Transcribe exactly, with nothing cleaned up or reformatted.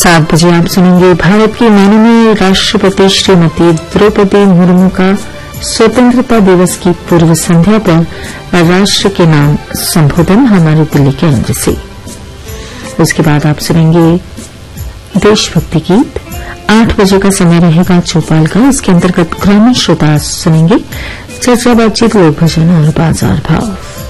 सात बजे आप सुनेंगे भारत की माननीय राष्ट्रपति श्रीमती द्रौपदी मुर्मू का स्वतंत्रता दिवस की पूर्व संध्या पर राष्ट्र के नाम संबोधन हमारे दिल्ली केंद्र से। उसके बाद आप सुनेंगे देशभक्ति गीत। आठ बजे का समय रहेगा चौपाल का। इसके अंतर्गत ग्रामीण श्रोता सुनेंगे चर्चा, बातचीत, लोक भजन और बाजार भाव।